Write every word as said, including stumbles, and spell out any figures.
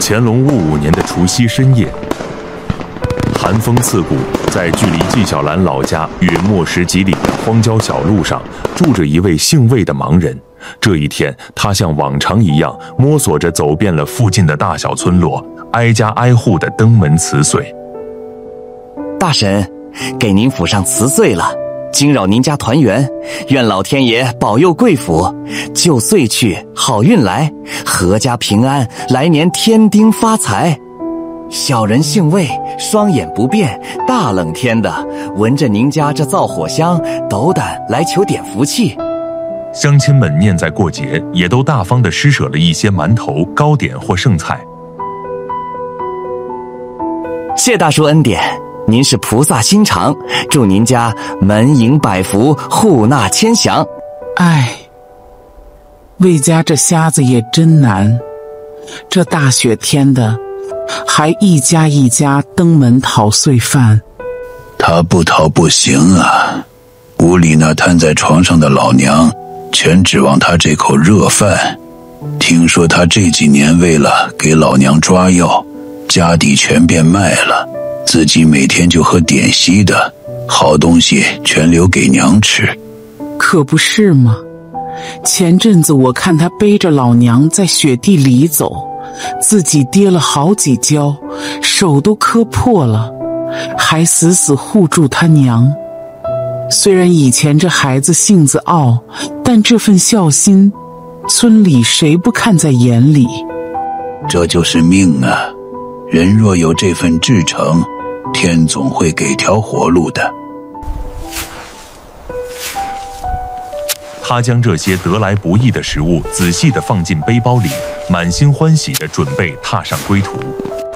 乾隆戊午年的除夕深夜，寒风刺骨，在距离纪晓岚老家约莫十几里的荒郊小路上，住着一位姓魏的盲人。这一天，他像往常一样摸索着走遍了附近的大小村落，挨家挨户的登门辞岁。 大神，给您府上辞岁了，惊扰您家团圆，愿老天爷保佑贵府，旧岁去，好运来，阖家平安，来年添丁发财。小人姓魏，双眼不变，大冷天的，闻着您家这灶火香，斗胆来求点福气。 乡亲们念在过节，也都大方地施舍了一些馒头、糕点或剩菜。 谢大叔恩典，您是菩萨心肠，祝您家门迎百福，户纳千祥。 唉，魏家这瞎子也真难，这大雪天的，还一家一家登门讨岁饭。 他不讨不行啊，屋里那瘫在床上的老娘，全指望他这口热饭。听说他这几年为了给老娘抓药，家底全变卖了，自己每天就喝点稀的，好东西全留给娘吃。 可不是吗？前阵子我看他背着老娘在雪地里走，自己跌了好几跤，手都磕破了，还死死护住他娘。虽然以前这孩子性子傲，但这份孝心，村里谁不看在眼里？ 这就是命啊，人若有这份志诚，天总会给条活路的。 他将这些得来不易的食物仔细地放进背包里，满心欢喜地准备踏上归途。